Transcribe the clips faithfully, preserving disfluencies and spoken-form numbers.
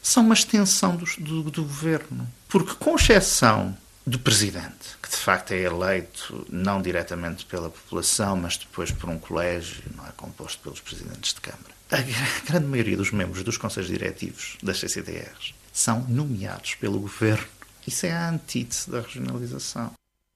são uma extensão do, do, do governo. Porque, com exceção do presidente, que de facto é eleito não diretamente pela população, mas depois por um colégio, não é, composto pelos presidentes de Câmara, a grande maioria dos membros dos conselhos diretivos das C C D Rs são nomeados pelo governo. Isso é a antítese da regionalização.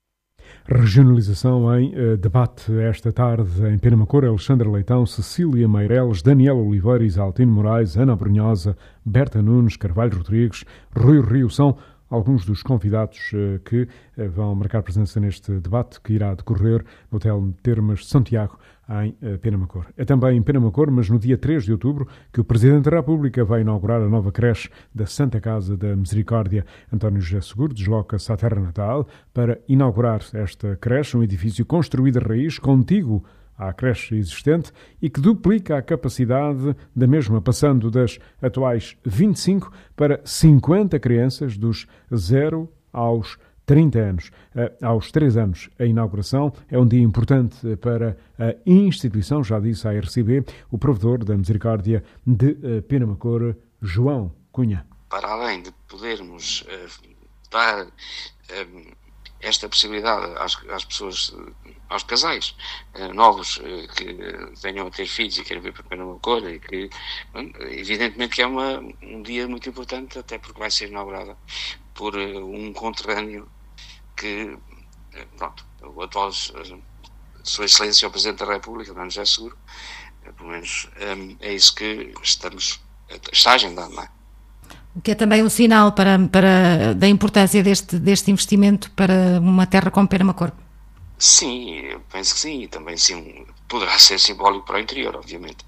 Regionalização em uh, debate esta tarde em Penamacor. Alexandre Leitão, Cecília Meireles, Daniela Oliveira, Isaltino Moraes, Ana Brunhosa, Berta Nunes, Carvalho Rodrigues, Rui Rio são alguns dos convidados uh, que uh, vão marcar presença neste debate que irá decorrer no Hotel Termas de Santiago, em uh, Penamacor. É também em Penamacor, mas no dia três de outubro, que o Presidente da República vai inaugurar a nova creche da Santa Casa da Misericórdia. António José Seguro desloca-se à terra natal para inaugurar esta creche, um edifício construído a raiz, contíguo à creche existente e que duplica a capacidade da mesma, passando das atuais vinte e cinco para cinquenta crianças dos zero aos trinta anos. Aos três anos, a inauguração é um dia importante para a instituição, já disse à R C B, o provedor da Misericórdia de Penamacor, João Cunha. Para além de podermos uh, dar uh, esta possibilidade às, às pessoas, aos casais uh, novos uh, que venham a ter filhos e querem vir para Penamacor, e que, evidentemente que é uma, um dia muito importante, até porque vai ser inaugurada por uh, um conterrâneo que, uh, pronto, o atual uh, Sua Excelência o Presidente da República, António José Seguro, uh, pelo menos um, é isso que estamos, está agendado, não é? O que é também um sinal para, para, da importância deste, deste investimento para uma terra como Penamacor. Sim, eu penso que sim, e também sim, poderá ser simbólico para o interior, obviamente.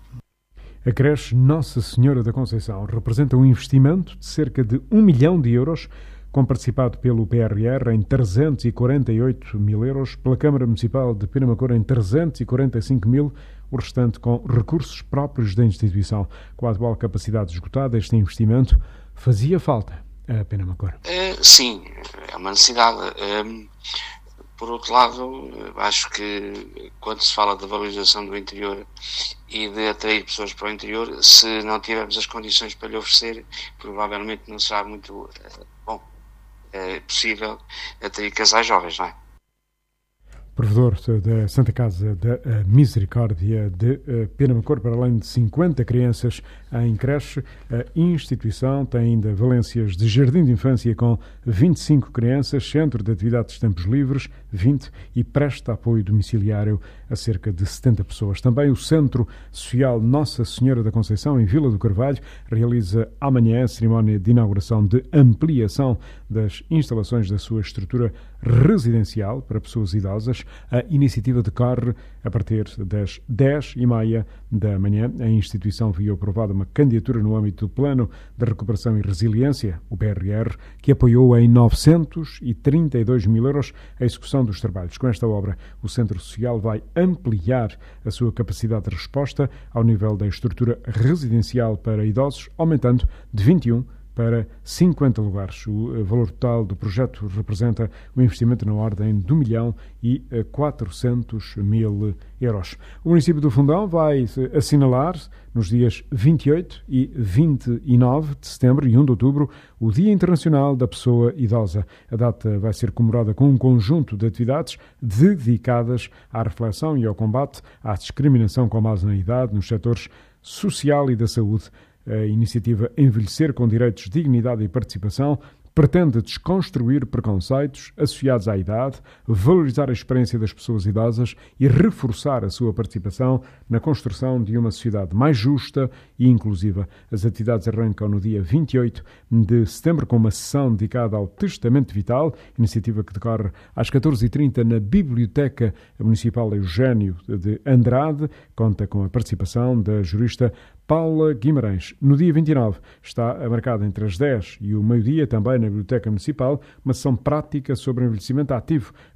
A creche Nossa Senhora da Conceição representa um investimento de cerca de um milhão de euros, com participado pelo P R R em trezentos e quarenta e oito mil euros, pela Câmara Municipal de Penamacor em trezentos e quarenta e cinco mil, o restante com recursos próprios da instituição. Com a atual capacidade esgotada, este investimento fazia falta a Penamacor. Uh, sim, é uma necessidade. Um, por outro lado, acho que quando se fala da valorização do interior e de atrair pessoas para o interior, se não tivermos as condições para lhe oferecer, provavelmente não será muito uh, bom, uh, possível atrair casais jovens, não é? Provedor da Santa Casa da Misericórdia de Penamacor, para além de cinquenta crianças em creche, a instituição tem ainda valências de jardim de infância com vinte e cinco crianças, centro de atividades de tempos livres, vinte, e presta apoio domiciliário a cerca de setenta pessoas. Também o Centro Social Nossa Senhora da Conceição, em Vila do Carvalho, realiza amanhã a cerimónia de inauguração de ampliação das instalações da sua estrutura residencial para pessoas idosas. A iniciativa decorre a partir das dez e meia da manhã. A instituição viu aprovada uma candidatura no âmbito do Plano de Recuperação e Resiliência, o P R R, que apoiou em novecentos e trinta e dois mil euros a execução dos trabalhos. Com esta obra, o Centro Social vai ampliar a sua capacidade de resposta ao nível da estrutura residencial para idosos, aumentando de vinte e um para cinquenta lugares. O valor total do projeto representa um investimento na ordem de um milhão e quatrocentos mil euros. O município do Fundão vai assinalar nos dias vinte e oito e vinte e nove de setembro e um de outubro o Dia Internacional da Pessoa Idosa. A data vai ser comemorada com um conjunto de atividades dedicadas à reflexão e ao combate à discriminação com base na idade nos setores social e da saúde. A iniciativa Envelhecer com Direitos, Dignidade e Participação pretende desconstruir preconceitos associados à idade, valorizar a experiência das pessoas idosas e reforçar a sua participação na construção de uma sociedade mais justa e inclusiva. As atividades arrancam no dia vinte e oito de setembro com uma sessão dedicada ao Testamento Vital, iniciativa que decorre às catorze e trinta na Biblioteca Municipal Eugênio de Andrade. Conta com a participação da jurista Paula Guimarães. No dia vinte e nove está marcada entre as dez e o meio-dia, também na Biblioteca Municipal, uma sessão prática sobre envelhecimento ativo,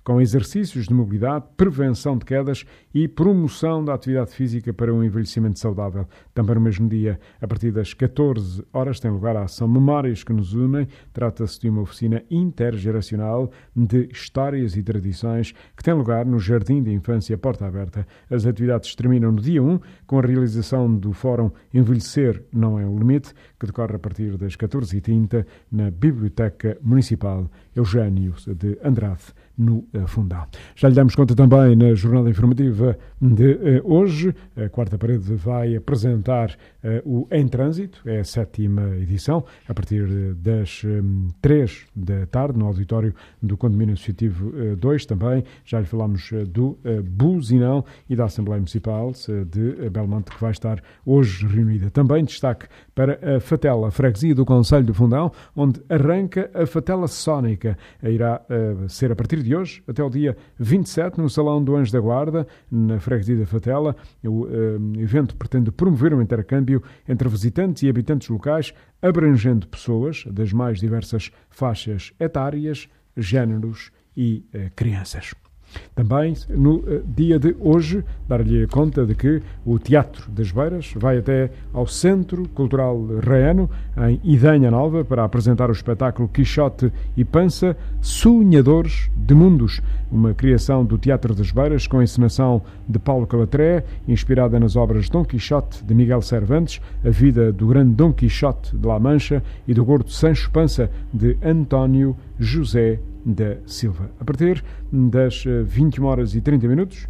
com exercícios de mobilidade, prevenção de quedas e promoção da atividade física para um envelhecimento saudável. Também no mesmo dia, a partir das catorze horas, tem lugar a ação Memórias que nos unem. Trata-se de uma oficina intergeracional de histórias e tradições que tem lugar no Jardim de Infância Porta Aberta. As atividades terminam no dia um, com a realização do Fórum Envelhecer Não é o Limite, que decorre a partir das catorze e trinta na Biblioteca Municipal Eugênio de Andrade, no Fundão. Já lhe damos conta também na jornada informativa de uh, hoje. A Quarta Parede vai apresentar uh, o Em Trânsito, é a sétima edição, a partir das um, três da tarde, no auditório do Condomínio Associativo uh, dois também. Já lhe falámos uh, do uh, Buzinão e da Assembleia Municipal uh, de uh, Belmonte, que vai estar hoje reunida. Também destaque para a Fatela, a freguesia do Concelho do Fundão, onde arranca a Fatela Sónica. Irá uh, ser a partir de hoje, até o dia vinte e sete, no Salão do Anjo da Guarda, na freguesia da Fatela. O uh, evento pretende promover um intercâmbio entre visitantes e habitantes locais, abrangendo pessoas das mais diversas faixas etárias, géneros e uh, crianças. Também, no uh, dia de hoje, dar-lhe conta de que o Teatro das Beiras vai até ao Centro Cultural Reano, em Idanha Nova, para apresentar o espetáculo Quixote e Pança, Sonhadores de Mundos, uma criação do Teatro das Beiras com a encenação de Paulo Calatré, inspirada nas obras Dom Quixote de Miguel Cervantes, a vida do grande Dom Quixote de La Mancha e do gordo Sancho Pança de António José da Silva. A partir das vinte e uma horas e trinta minutos,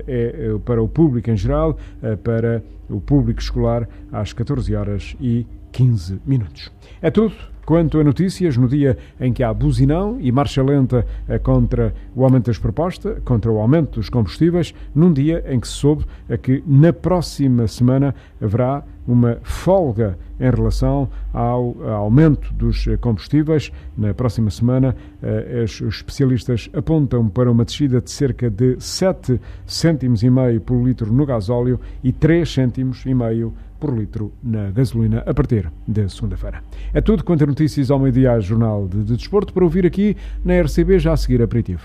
é para o público em geral, para o público escolar às catorze horas e quinze minutos. É tudo quanto a notícias no dia em que há buzinão e marcha lenta contra o aumento das propostas, contra o aumento dos combustíveis, num dia em que se soube que na próxima semana haverá uma folga em relação ao aumento dos combustíveis. Na próxima semana, os especialistas apontam para uma descida de cerca de sete cêntimos e meio por litro no gasóleo e três cêntimos e meio por litro na gasolina a partir da segunda-feira. É tudo quanto a notícias ao meio-dia, Jornal de, de Desporto, para ouvir aqui na R C B, já a seguir aperitivo.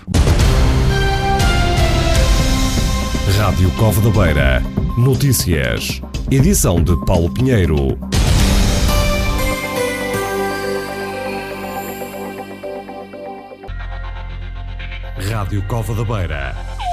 Rádio Cova da Beira. Notícias. Edição de Paulo Pinheiro. Rádio Cova da Beira.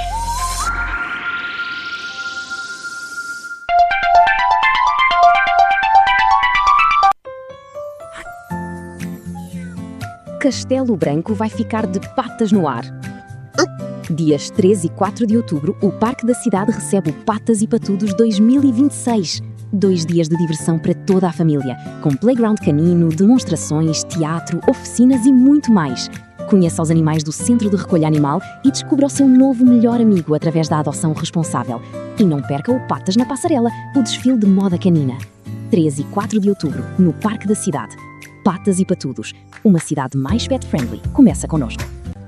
Castelo Branco vai ficar de patas no ar. Dias três e quatro de outubro, o Parque da Cidade recebe o Patas e Patudos dois mil e vinte e seis. Dois dias de diversão para toda a família, com playground canino, demonstrações, teatro, oficinas e muito mais. Conheça os animais do Centro de Recolha Animal e descubra o seu novo melhor amigo através da adoção responsável. E não perca o Patas na Passarela, o desfile de moda canina. três e quatro de outubro, no Parque da Cidade. Patas e Patudos, uma cidade mais pet-friendly. Começa connosco.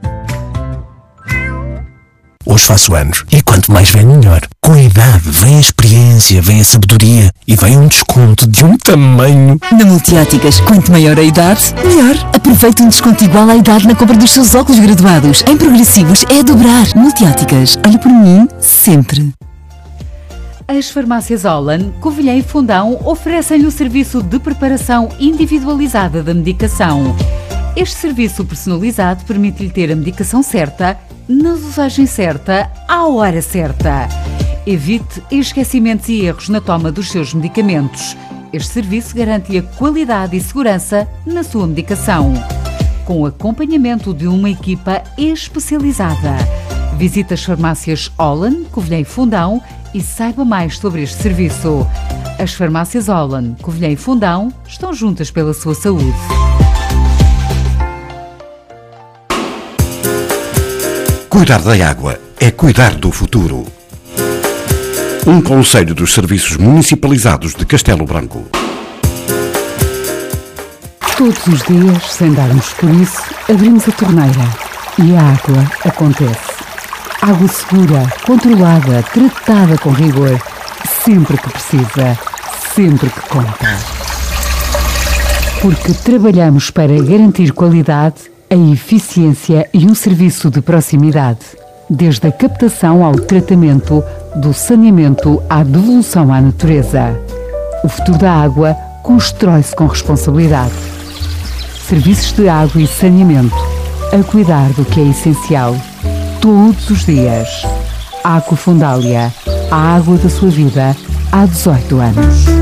Hoje faço anos e quanto mais vem melhor. Com a idade vem a experiência, vem a sabedoria e vem um desconto de um tamanho. Na Multióticas, quanto maior a idade, melhor. Aproveite um desconto igual à idade na compra dos seus óculos graduados. Em progressivos é a dobrar. Multióticas, olhe por mim sempre. As farmácias Holland, Covilhã e Fundão oferecem-lhe o serviço de preparação individualizada da medicação. Este serviço personalizado permite-lhe ter a medicação certa, na dosagem certa, à hora certa. Evite esquecimentos e erros na toma dos seus medicamentos. Este serviço garante-lhe a qualidade e segurança na sua medicação, com o acompanhamento de uma equipa especializada. Visite as farmácias Holland, Covilhã e Fundão e saiba mais sobre este serviço. As farmácias Holland, Covilhã e Fundão estão juntas pela sua saúde. Cuidar da água é cuidar do futuro. Um conselho dos serviços municipalizados de Castelo Branco. Todos os dias, sem darmos por isso, abrimos a torneira e a água acontece. Água segura, controlada, tratada com rigor, sempre que precisa, sempre que conta. Porque trabalhamos para garantir qualidade a eficiência e um serviço de proximidade. Desde a captação ao tratamento, do saneamento à devolução à natureza. O futuro da água constrói-se com responsabilidade. Serviços de água e saneamento, a cuidar do que é essencial, todos os dias. Aquafundália, a água da sua vida há dezoito anos.